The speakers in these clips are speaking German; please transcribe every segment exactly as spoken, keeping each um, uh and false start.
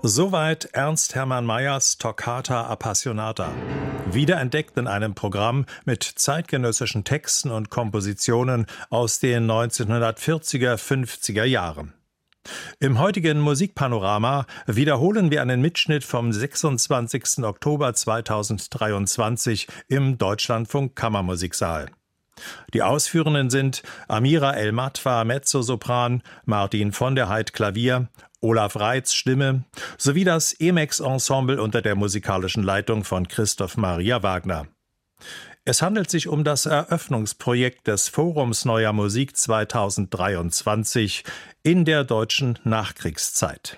Soweit Ernst Hermann Mayers Toccata Appassionata. Wiederentdeckt in einem Programm mit zeitgenössischen Texten und Kompositionen aus den neunzehnhundertvierziger, fünfziger Jahren. Im heutigen Musikpanorama wiederholen wir einen Mitschnitt vom sechsundzwanzigsten Oktober zweitausenddreiundzwanzig im Deutschlandfunk Kammermusiksaal. Die Ausführenden sind Amira El-Matwa Mezzosopran, Martin von der Heydt Klavier, Olaf Reitz Stimme sowie das Emex-Ensemble unter der musikalischen Leitung von Christoph Maria Wagner. Es handelt sich um das Eröffnungsprojekt des Forums Neuer Musik zweitausenddreiundzwanzig in der deutschen Nachkriegszeit.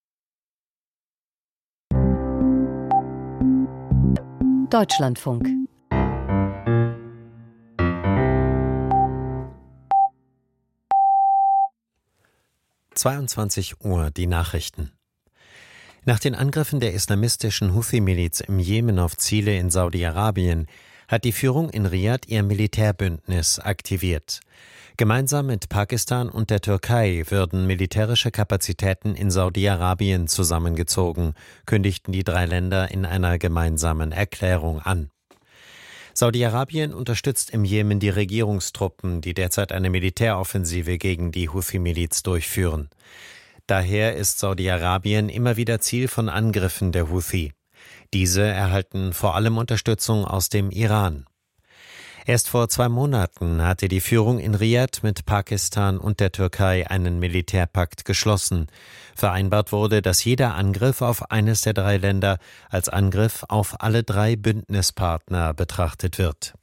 Deutschlandfunk. zweiundzwanzig Uhr, die Nachrichten. Nach den Angriffen der islamistischen Houthi-Miliz im Jemen auf Ziele in Saudi-Arabien hat die Führung in Riad ihr Militärbündnis aktiviert. Gemeinsam mit Pakistan und der Türkei würden militärische Kapazitäten in Saudi-Arabien zusammengezogen, kündigten die drei Länder in einer gemeinsamen Erklärung an. Saudi-Arabien unterstützt im Jemen die Regierungstruppen, die derzeit eine Militäroffensive gegen die Houthi-Miliz durchführen. Daher ist Saudi-Arabien immer wieder Ziel von Angriffen der Houthi. Diese erhalten vor allem Unterstützung aus dem Iran. Erst vor zwei Monaten hatte die Führung in Riad mit Pakistan und der Türkei einen Militärpakt geschlossen. Vereinbart wurde, dass jeder Angriff auf eines der drei Länder als Angriff auf alle drei Bündnispartner betrachtet wird.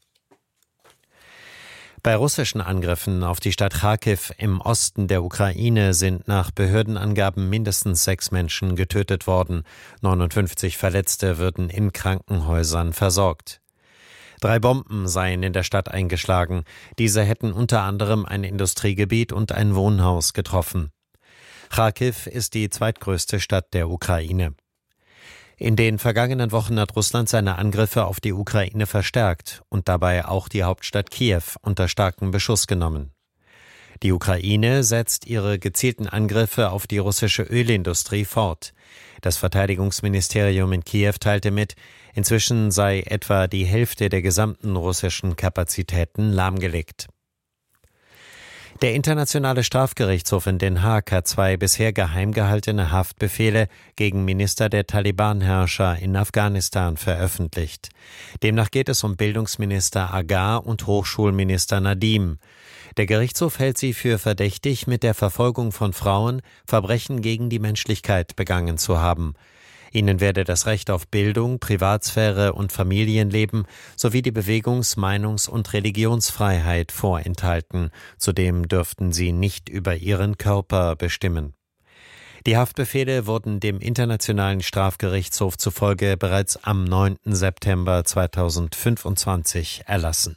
Bei russischen Angriffen auf die Stadt Charkiw im Osten der Ukraine sind nach Behördenangaben mindestens sechs Menschen getötet worden. neunundfünfzig Verletzte würden in Krankenhäusern versorgt. Drei Bomben seien in der Stadt eingeschlagen. Diese hätten unter anderem ein Industriegebiet und ein Wohnhaus getroffen. Charkiw ist die zweitgrößte Stadt der Ukraine. In den vergangenen Wochen hat Russland seine Angriffe auf die Ukraine verstärkt und dabei auch die Hauptstadt Kiew unter starken Beschuss genommen. Die Ukraine setzt ihre gezielten Angriffe auf die russische Ölindustrie fort. Das Verteidigungsministerium in Kiew teilte mit, inzwischen sei etwa die Hälfte der gesamten russischen Kapazitäten lahmgelegt. Der Internationale Strafgerichtshof in Den Haag hat zwei bisher geheim gehaltene Haftbefehle gegen Minister der Taliban-Herrscher in Afghanistan veröffentlicht. Demnach geht es um Bildungsminister Agar und Hochschulminister Nadim. Der Gerichtshof hält sie für verdächtig, mit der Verfolgung von Frauen Verbrechen gegen die Menschlichkeit begangen zu haben. Ihnen werde das Recht auf Bildung, Privatsphäre und Familienleben sowie die Bewegungs-, Meinungs- und Religionsfreiheit vorenthalten. Zudem dürften sie nicht über ihren Körper bestimmen. Die Haftbefehle wurden dem Internationalen Strafgerichtshof zufolge bereits am neunten September zweitausendfünfundzwanzig erlassen.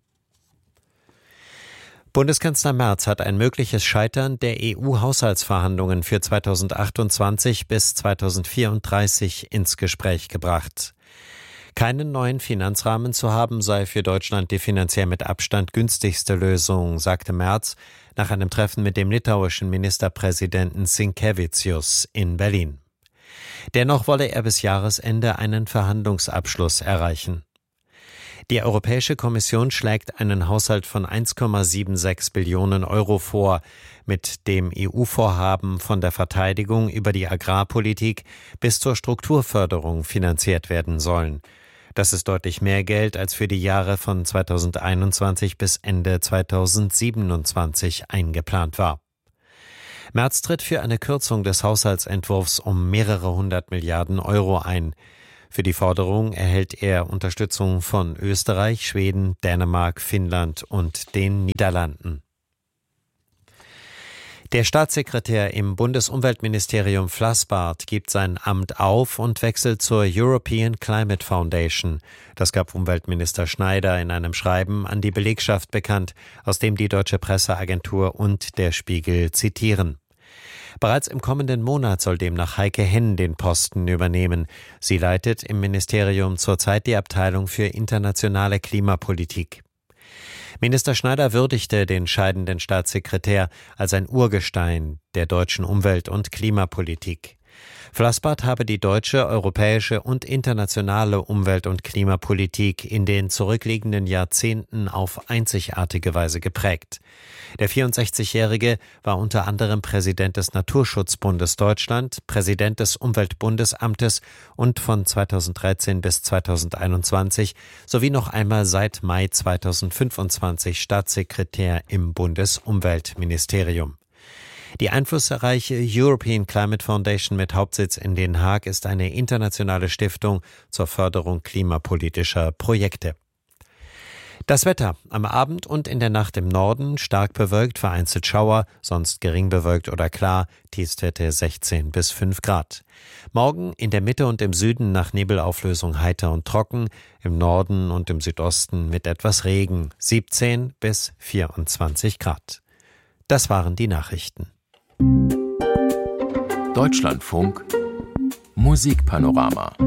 Bundeskanzler Merz hat ein mögliches Scheitern der E U-Haushaltsverhandlungen für zweitausendachtundzwanzig bis zweitausendvierunddreißig ins Gespräch gebracht. Keinen neuen Finanzrahmen zu haben, sei für Deutschland die finanziell mit Abstand günstigste Lösung, sagte Merz nach einem Treffen mit dem litauischen Ministerpräsidenten Sinkevičius in Berlin. Dennoch wolle er bis Jahresende einen Verhandlungsabschluss erreichen. Die Europäische Kommission schlägt einen Haushalt von eins Komma sechsundsiebzig Billionen Euro vor, mit dem E U-Vorhaben von der Verteidigung über die Agrarpolitik bis zur Strukturförderung finanziert werden sollen. Das ist deutlich mehr Geld, als für die Jahre von zweitausendeinundzwanzig bis Ende zweitausendsiebenundzwanzig eingeplant war. Merz tritt für eine Kürzung des Haushaltsentwurfs um mehrere hundert Milliarden Euro ein. Für die Forderung erhält er Unterstützung von Österreich, Schweden, Dänemark, Finnland und den Niederlanden. Der Staatssekretär im Bundesumweltministerium Flassbart gibt sein Amt auf und wechselt zur European Climate Foundation. Das gab Umweltminister Schneider in einem Schreiben an die Belegschaft bekannt, aus dem die Deutsche Presseagentur und der Spiegel zitieren. Bereits im kommenden Monat soll demnach Heike Henn den Posten übernehmen. Sie leitet im Ministerium zurzeit die Abteilung für internationale Klimapolitik. Minister Schneider würdigte den scheidenden Staatssekretär als ein Urgestein der deutschen Umwelt- und Klimapolitik. Flassbart habe die deutsche, europäische und internationale Umwelt- und Klimapolitik in den zurückliegenden Jahrzehnten auf einzigartige Weise geprägt. Der vierundsechzigjährige war unter anderem Präsident des Naturschutzbundes Deutschland, Präsident des Umweltbundesamtes und von zweitausenddreizehn bis zweitausendeinundzwanzig sowie noch einmal seit Mai zweitausendfünfundzwanzig Staatssekretär im Bundesumweltministerium. Die einflussreiche European Climate Foundation mit Hauptsitz in Den Haag ist eine internationale Stiftung zur Förderung klimapolitischer Projekte. Das Wetter: Am Abend und in der Nacht im Norden stark bewölkt, vereinzelt Schauer, sonst gering bewölkt oder klar, Tiefstwerte sechzehn bis fünf Grad. Morgen in der Mitte und im Süden nach Nebelauflösung heiter und trocken, im Norden und im Südosten mit etwas Regen, siebzehn bis vierundzwanzig Grad. Das waren die Nachrichten. Deutschlandfunk Musikpanorama.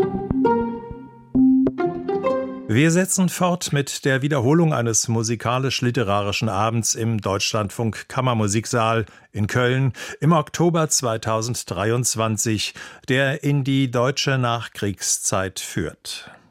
Wir setzen fort mit der Wiederholung eines musikalisch-literarischen Abends im Deutschlandfunk Kammermusiksaal in Köln im Oktober zweitausenddreiundzwanzig, der in die deutsche Nachkriegszeit führt.